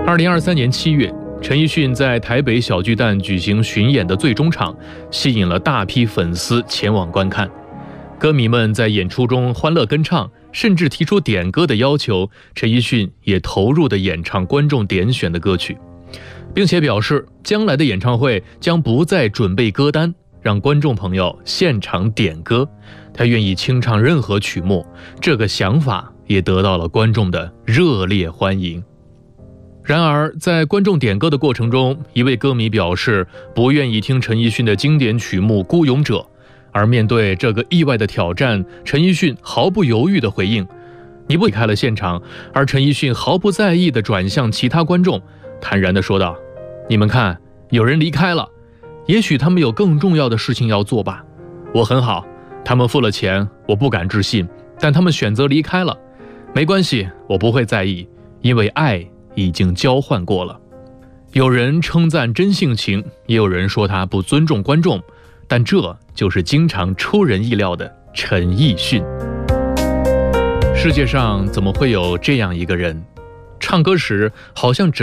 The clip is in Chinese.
2023年7月，陈奕迅在台北小巨蛋举行巡演的最终场，吸引了大批粉丝前往观看。歌迷们在演出中欢乐跟唱，甚至提出点歌的要求，陈奕迅也投入地演唱观众点选的歌曲，并且表示将来的演唱会将不再准备歌单，让观众朋友现场点歌，他愿意清唱任何曲目。这个想法也得到了观众的热烈欢迎。然而，在观众点歌的过程中，一位歌迷表示不愿意听陈奕迅的经典曲目《孤勇者》，而面对这个意外的挑战，陈奕迅毫不犹豫地回应：“你不离开了现场。”而陈奕迅毫不在意地转向其他观众，坦然地说道：“你们看，有人离开了，也许他们有更重要的事情要做吧。我很好，他们付了钱，我不敢置信，但他们选择离开了，没关系，我不会在意，因为爱已经交换过了。”有人称赞真性情，也有人说他不尊重观众，但这就是经常出人意料的陈奕迅。世界上怎么会有这样一个人，唱歌时好像